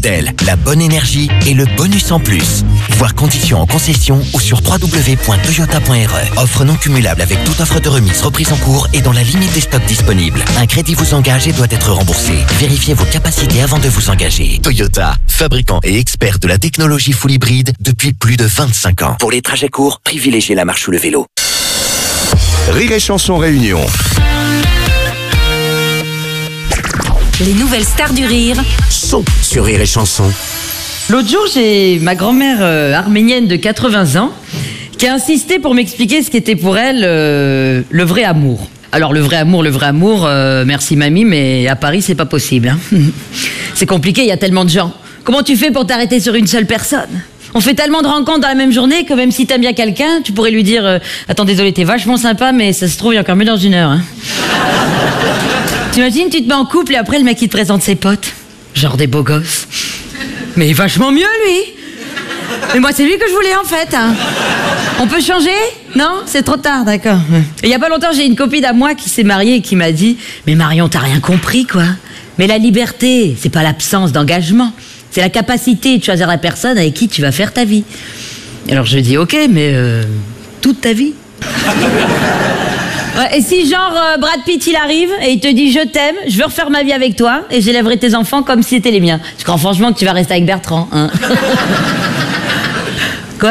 Tel, la bonne énergie et le bonus en plus. Voir conditions en concession ou sur www.toyota.re. Offre non cumulable avec toute offre de remise, reprise en cours et dans la limite des stocks disponibles. Un crédit vous engage et doit être remboursé. Vérifiez vos capacités avant de vous engager. Toyota, fabricant et expert de la technologie full hybride depuis plus de 25 ans. Pour les trajets courts, privilégiez la marche ou le vélo. Rire et Chanson Réunion. Les nouvelles stars du rire Sont sur Rire et Chanson. L'autre jour, j'ai ma grand-mère arménienne de 80 ans qui a insisté pour m'expliquer ce qu'était pour elle le vrai amour. Alors le vrai amour, merci mamie, mais à Paris c'est pas possible. Hein. C'est compliqué, il y a tellement de gens. Comment tu fais pour t'arrêter sur une seule personne ? On fait tellement de rencontres dans la même journée que même si t'aimes bien quelqu'un, tu pourrais lui dire attends, désolé, t'es vachement sympa, mais ça se trouve, il y a encore mieux dans une heure. Hein. T'imagines, tu te mets en couple et après le mec il te présente ses potes. Genre des beaux gosses. Mais vachement mieux lui. Mais moi c'est lui que je voulais en fait. Hein. On peut changer ? Non ? C'est trop tard, d'accord. Il y a pas longtemps j'ai une copine à moi qui s'est mariée et qui m'a dit mais Marion, t'as rien compris quoi. Mais la liberté, c'est pas l'absence d'engagement. C'est la capacité de choisir la personne avec qui tu vas faire ta vie. Alors je dis ok, mais toute ta vie. Ouais, et si genre Brad Pitt il arrive et il te dit je t'aime, je veux refaire ma vie avec toi et j'élèverai tes enfants comme si c'était les miens. Je crois franchement que tu vas rester avec Bertrand. Hein. Quoi ?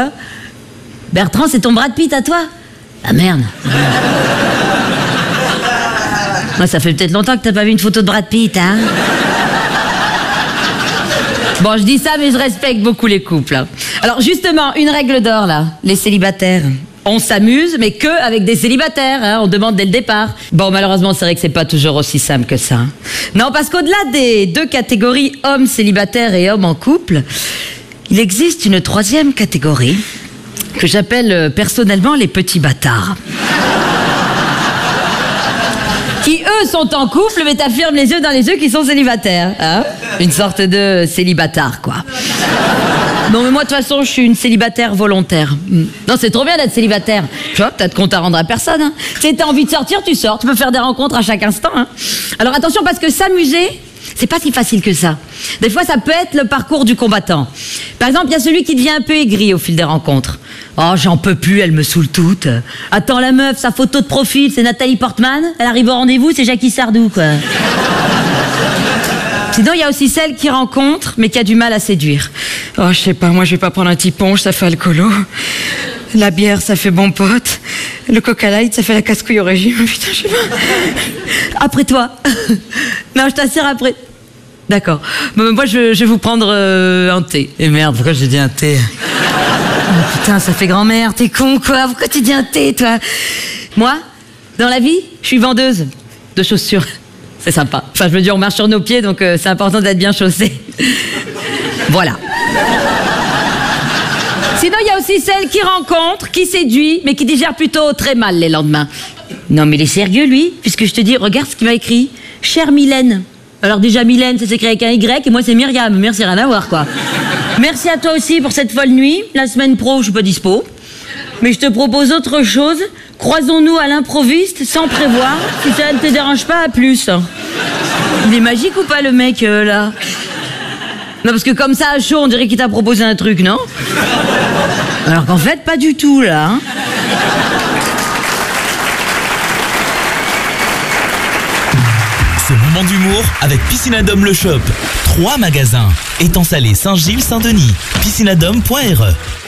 Bertrand c'est ton Brad Pitt à toi ? Ah merde. Ouais, ça fait peut-être longtemps que t'as pas vu une photo de Brad Pitt, hein ? Bon, je dis ça, mais je respecte beaucoup les couples. Hein. Alors, justement, une règle d'or, là. Les célibataires. On s'amuse, mais que avec des célibataires. Hein. On demande dès le départ. Bon, malheureusement, c'est vrai que c'est pas toujours aussi simple que ça. Hein. Non, parce qu'au-delà des deux catégories, hommes célibataires et hommes en couple, il existe une troisième catégorie que j'appelle personnellement les petits bâtards. Qui, eux, sont en couple, mais t'affirment les yeux dans les yeux qu'ils sont célibataires. Hein ? Une sorte de célibatard, quoi. Non, mais moi, de toute façon, je suis une célibataire volontaire. Non, c'est trop bien d'être célibataire. Tu vois, t'as de compte à rendre à personne. Hein. Si t'as envie de sortir, tu sors. Tu peux faire des rencontres à chaque instant. Hein. Alors attention, parce que s'amuser, c'est pas si facile que ça. Des fois, ça peut être le parcours du combattant. Par exemple, il y a celui qui devient un peu aigri au fil des rencontres. Oh, j'en peux plus, elle me saoule toute. Attends, la meuf, sa photo de profil, c'est Nathalie Portman. Elle arrive au rendez-vous, c'est Jackie Sardou, quoi. Sinon, il y a aussi celle qui rencontre, mais qui a du mal à séduire. Oh, je sais pas, moi, je vais pas prendre un petit punch, ça fait alcoolo. La bière, ça fait bon pote. Le Coca Light, ça fait la casse-couille au régime. Putain, je sais pas. Après toi. Non, je t'assure après. D'accord. Bon, moi, je vais vous prendre un thé. Et merde, pourquoi j'ai dit un thé ? Oh, putain, ça fait grand-mère, t'es con, quoi. Pourquoi tu dis un thé, toi ? Moi, dans la vie, je suis vendeuse de chaussures. C'est sympa. Enfin, je veux dire, on marche sur nos pieds, donc c'est important d'être bien chaussé. Voilà. Sinon, il y a aussi celle qui rencontre, qui séduit, mais qui digère plutôt très mal les lendemains. Non, mais il est sérieux, lui, puisque je te dis, regarde ce qu'il m'a écrit. Chère Mylène. Alors déjà, Mylène, ça s'écrit avec un Y, et moi, c'est Myriam. Merci, rien à voir, quoi. Merci à toi aussi pour cette folle nuit. La semaine pro, je suis pas dispo. Mais je te propose autre chose. Croisons-nous à l'improviste, sans prévoir. Si ça ne te dérange pas, à plus. Il est magique ou pas, le mec, là ? Non, parce que comme ça, à chaud, on dirait qu'il t'a proposé un truc, non ? Alors qu'en fait, pas du tout, là. Hein. Ce moment d'humour avec Piscinadome Le Shop. 3 magasins. Étang Salé, Saint-Gilles, Saint-Denis. Piscinadome.re